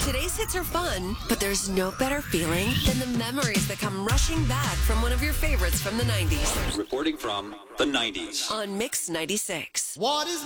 Today's hits are fun, but there's no better feeling than the memories that come rushing back from one of your favorites from the 90s. Reporting from the 90s. On Mix 96. What is